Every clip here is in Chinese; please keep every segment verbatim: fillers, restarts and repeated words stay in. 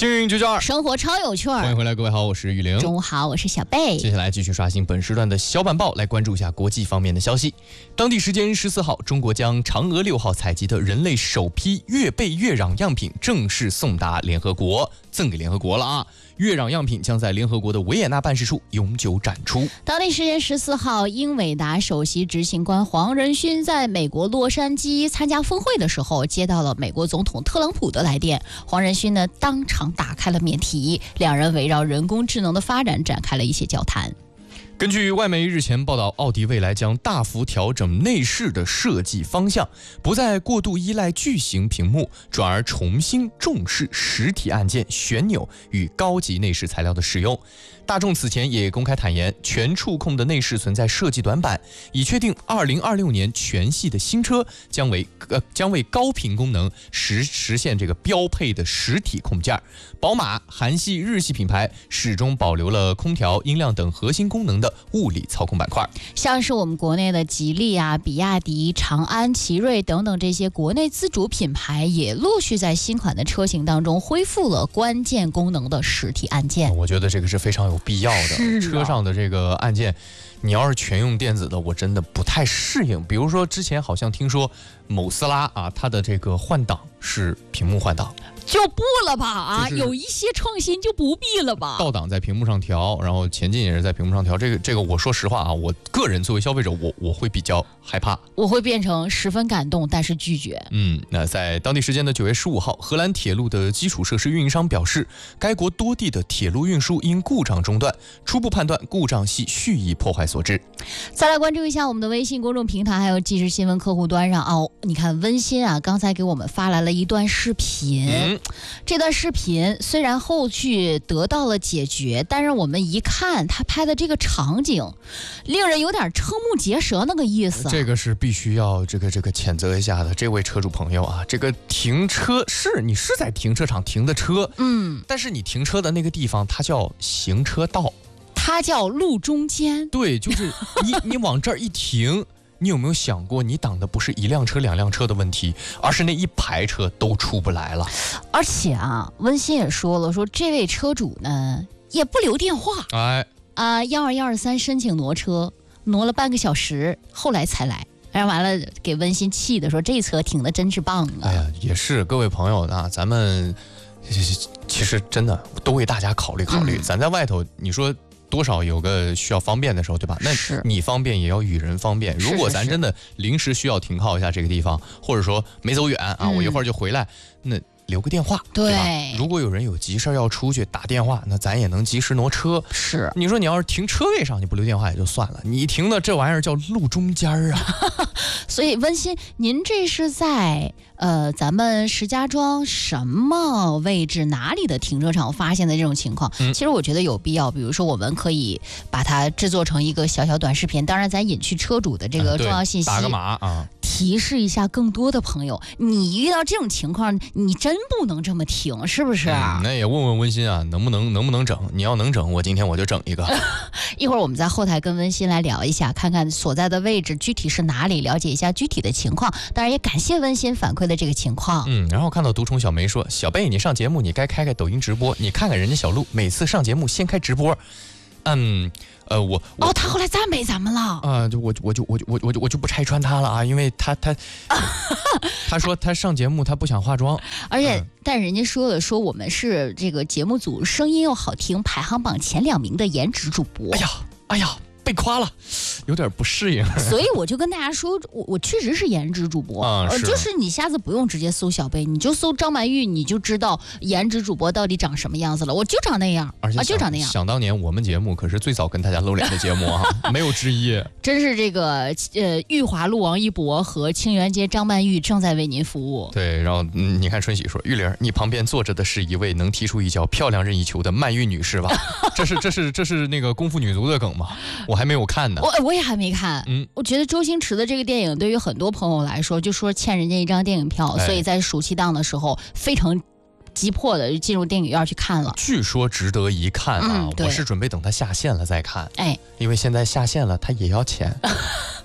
幸运九九二， 生活超有趣儿。 欢迎回来，各位好，我是雨玲。 中午好，我是小贝。 接下来继续刷新本时段的小板报，来关注一下国际方面的消息。当地时间十四号，中国将嫦娥六号采集的人类首批月背月壤样品正式送达联合国，赠给联合国了啊！月壤样品将在联合国的维也纳办事处永久展出。 当地时间十四号，英伟达首席执行官黄仁勋在美国洛杉矶参加峰会的时候，接到了美国总统特朗普的来电。黄仁勋呢，当场打开了免提，两人围绕人工智能的发展展开了一些交谈。 根据外媒日前报道，奥迪未来将大幅调整内饰的设计方向，不再过度依赖巨型屏幕，转而重新重视实体按键、旋钮与高级内饰材料的使用。大众此前也公开坦言，全触控的内饰存在设计短板，已确定二零二六年全系的新车将为呃将为高频功能实实现这个标配的实体控件。宝马、韩系、日系品牌始终保留了空调、音量等核心功能的物理操控板块。 像是我们国内的吉利啊、比亚迪、长安、奇瑞等等这些国内自主品牌，也陆续在新款的车型当中恢复了关键功能的实体按键。 我觉得这个是非常有必要的。 是啊， 车上的这个按键，你要是全用电子的，我真的不太适应。比如说之前好像听说某斯拉啊，它的这个换挡是屏幕换挡。 就不了吧啊、就是，有一些创新就不必了吧。 倒档在屏幕上调，然后前进也是在屏幕上调。这个这个，我说实话啊，我个人作为消费者，我我会比较害怕， 我会变成十分感动，但是拒绝。 嗯，那在当地时间的九月十五号，荷兰铁路的基础设施运营商表示，该国多地的铁路运输因故障中断，初步判断故障系蓄意破坏所致。 再来关注一下我们的微信公众平台，还有即时新闻客户端上哦，你看温馨啊，刚才给我们发来了一段视频。嗯，这段视频虽然后续得到了解决，但是我们一看他拍的这个场景，令人有点瞠目结舌那个意思。 这个是必须要这个这个谴责一下的，这位车主朋友啊，这个停车是你是在停车场停的车，嗯，但是你停车的那个地方它叫行车道， 它叫路中间。 对，就是你你往这儿一停。你有没有想过，你挡的不是一辆车两辆车的问题，而是那一排车都出不来了。 而且啊，温馨也说了，说这位车主呢也不留电话，哎啊，幺二幺二三申请挪车，挪了半个小时，后来才来。然后完了，给温馨气的说，这车停的真是棒啊！ 哎呀，也是各位朋友啊，咱们其实真的都为大家考虑考虑。嗯、咱在外头，你说。多少有个需要方便的时候，对吧？那你方便也要与人方便。如果咱真的临时需要停靠一下这个地方，或者说没走远啊，嗯、我一会儿就回来，那留个电话，对吧？如果有人有急事要出去打电话，那咱也能及时挪车。 是， 你说你要是停车位上你不留电话也就算了，你停的这玩意儿叫路中间啊。 所以温馨，您这是在呃咱们石家庄什么位置哪里的停车场发现的这种情况？嗯、其实我觉得有必要，比如说我们可以把它制作成一个小小短视频，当然咱隐去车主的这个重要信息， 打个码啊。 提示一下更多的朋友，你遇到这种情况，你真不能这么停，是不是？ 嗯、那也问问温馨啊，能不能能不能整？你要能整，我今天我就整一个。 一会儿我们在后台跟温馨来聊一下，看看所在的位置具体是哪里，了解一下具体的情况。当然也感谢温馨反馈的这个情况。 嗯，然后看到独宠小梅说，小贝你上节目你该开开抖音直播，你看看人家小鹿每次上节目先开直播。嗯。呃，我哦，他后来赞美咱们了啊、 呃，就我我就我就我我就我就不拆穿他了啊，因为他他他说他上节目他不想化妆， 而且、嗯、但人家说了，说我们是这个节目组声音又好听，排行榜前两名的颜值主播。 哎呀，哎呀。被夸了，有点不适应。 所以我就跟大家说，我我确实是颜值主播， 嗯、 呃，就是你下次不用直接搜小贝，你就搜张曼玉，你就知道颜值主播到底长什么样子了。我就长那样， 而且、 啊、就长那样。 想当年我们节目可是最早跟大家露脸的节目啊，没有之一。 真是这个呃，玉华路王一博和清源街张曼玉正在为您服务。 对，然后、嗯、你看春喜说，玉玲，你旁边坐着的是一位能踢出一脚漂亮任意球的曼玉女士吧？这是这是这是那个功夫女足的梗吗？我还没有看呢。 我我也还没看，嗯，我觉得周星驰的这个电影对于很多朋友来说，就说欠人家一张电影票，哎、所以在暑期档的时候非常急迫的进入电影院去看了。 据说值得一看啊，嗯、我是准备等它下线了再看，哎，因为现在下线了，它也要钱。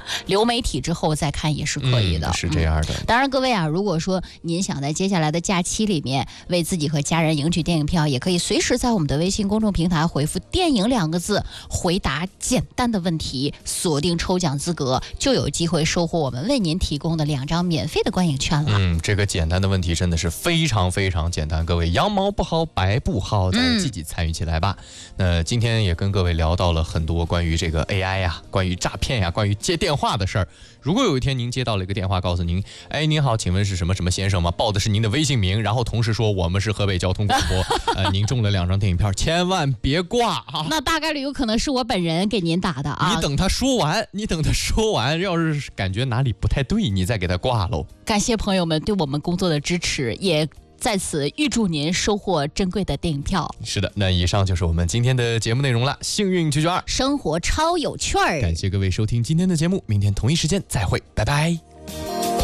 流媒体之后再看也是可以的。 嗯、是这样的、 嗯。当然，各位啊，如果说您想在接下来的假期里面为自己和家人赢取电影票，也可以随时在我们的微信公众平台回复“电影”两个字，回答简单的问题，锁定抽奖资格，就有机会收获我们为您提供的两张免费的观影券了。 嗯，这个简单的问题真的是非常非常简单，各位羊毛不薅白不薅，大家积极参与起来吧。嗯、那今天也跟各位聊到了很多关于这个 A I 呀、关于诈骗呀、关于接电话的事儿。如果有一天您接到了一个电话，告诉您，哎，您好，请问是什么什么先生吗？报的是您的微信名，然后同时说我们是河北交通广播，呃，您中了两张电影票，千万别挂啊！ 那大概率有可能是我本人给您打的啊。 你等他说完，你等他说完，要是感觉哪里不太对，你再给他挂喽。 感谢朋友们对我们工作的支持，也在此预祝您收获珍贵的电影票。 是的，那以上就是我们今天的节目内容了。幸运九九二， 生活超有趣儿。 感谢各位收听今天的节目，明天同一时间再会，拜拜。